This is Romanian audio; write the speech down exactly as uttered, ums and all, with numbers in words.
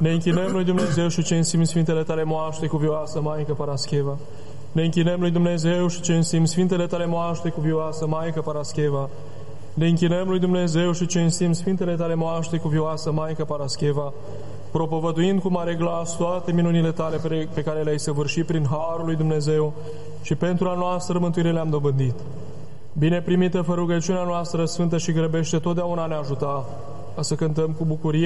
Ne închinăm lui Dumnezeu și cinstim Sfintele Tale moaște cuvioasă, Maică Parascheva. Ne închinăm lui Dumnezeu și cinstim Sfintele Tale moaște cuvioasă, Maică Parascheva. Ne închinăm lui Dumnezeu și cinstim Sfintele Tale moaște cuvioasă, Maică Parascheva, propovăduind cu mare glas toate minunile Tale pe care le-ai săvârșit prin harul lui Dumnezeu și pentru a noastră mântuire le-am dobândit. Bine primită fă rugăciunea noastră sfântă și grăbește totdeauna ne ajuta ca să cântăm cu bucurie